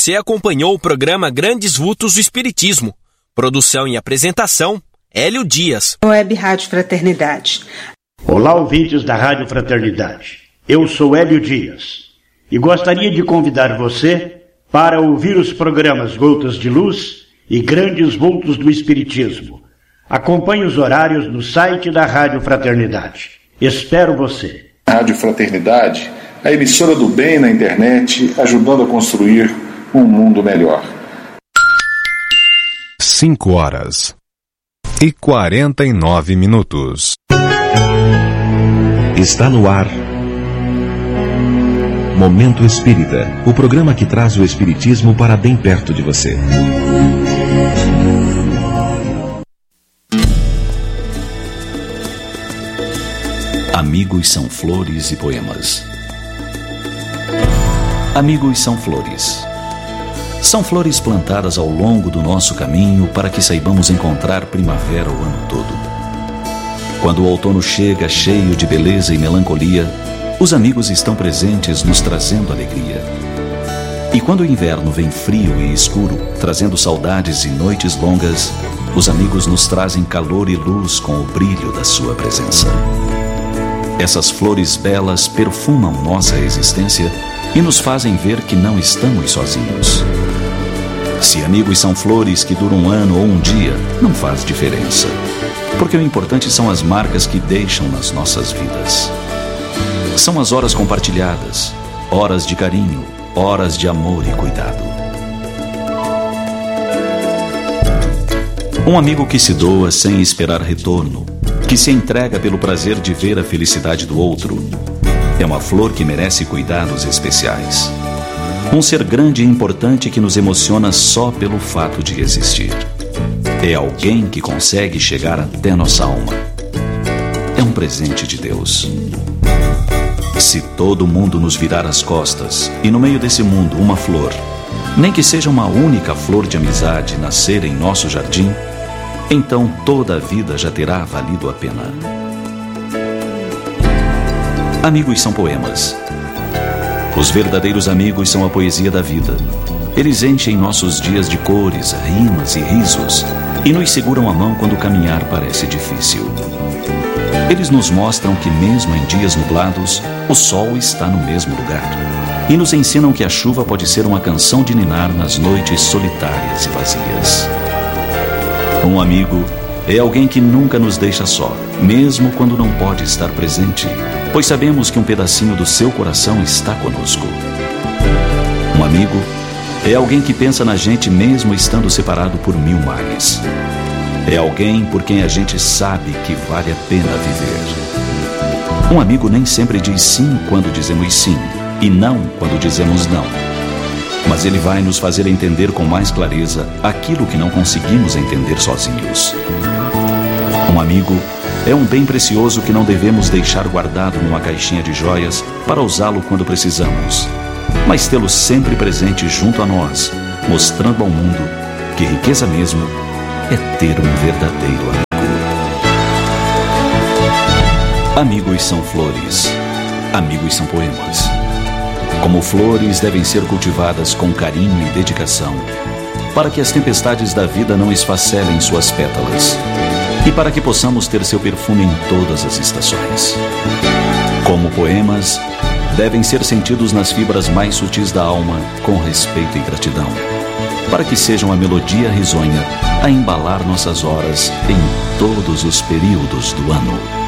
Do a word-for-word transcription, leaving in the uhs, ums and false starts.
Você acompanhou o programa Grandes Vultos do Espiritismo. Produção e apresentação, Hélio Dias. Web Rádio Fraternidade. Olá, ouvintes da Rádio Fraternidade. Eu sou Hélio Dias e gostaria de convidar você para ouvir os programas Gotas de Luz e Grandes Vultos do Espiritismo. Acompanhe os horários no site da Rádio Fraternidade. Espero você. Rádio Fraternidade, a emissora do bem na internet, ajudando a construir um mundo melhor. cinco horas e quarenta e nove minutos. Está no ar Momento Espírita, o programa que traz o Espiritismo para bem perto de você. Amigos são flores e poemas. Amigos são flores. São flores plantadas ao longo do nosso caminho para que saibamos encontrar primavera o ano todo. Quando o outono chega cheio de beleza e melancolia, os amigos estão presentes nos trazendo alegria. E quando o inverno vem frio e escuro, trazendo saudades e noites longas, os amigos nos trazem calor e luz com o brilho da sua presença. Essas flores belas perfumam nossa existência e nos fazem ver que não estamos sozinhos. Se amigos são flores que duram um ano ou um dia, não faz diferença, porque o importante são as marcas que deixam nas nossas vidas. São as horas compartilhadas, horas de carinho, horas de amor e cuidado. Um amigo que se doa sem esperar retorno, que se entrega pelo prazer de ver a felicidade do outro, é uma flor que merece cuidados especiais. Um ser grande e importante que nos emociona só pelo fato de existir. É alguém que consegue chegar até nossa alma. É um presente de Deus. Se todo mundo nos virar as costas e no meio desse mundo uma flor, nem que seja uma única flor de amizade nascer em nosso jardim, então toda a vida já terá valido a pena. Amigos são poemas. Os verdadeiros amigos são a poesia da vida. Eles enchem nossos dias de cores, rimas e risos e nos seguram a mão quando caminhar parece difícil. Eles nos mostram que mesmo em dias nublados, o sol está no mesmo lugar e nos ensinam que a chuva pode ser uma canção de ninar nas noites solitárias e vazias. Um amigo é alguém que nunca nos deixa só, mesmo quando não pode estar presente, pois sabemos que um pedacinho do seu coração está conosco. Um amigo é alguém que pensa na gente mesmo estando separado por mil mares. É alguém por quem a gente sabe que vale a pena viver. Um amigo nem sempre diz sim quando dizemos sim, e não quando dizemos não. Mas ele vai nos fazer entender com mais clareza aquilo que não conseguimos entender sozinhos. Um amigo é um bem precioso que não devemos deixar guardado numa caixinha de joias para usá-lo quando precisamos, mas tê-lo sempre presente junto a nós, mostrando ao mundo que riqueza mesmo é ter um verdadeiro amigo. Amigos são flores. Amigos são poemas. Como flores devem ser cultivadas com carinho e dedicação, para que as tempestades da vida não esfacelem suas pétalas e para que possamos ter seu perfume em todas as estações. Como poemas, devem ser sentidos nas fibras mais sutis da alma, com respeito e gratidão, para que sejam a melodia risonha a embalar nossas horas em todos os períodos do ano.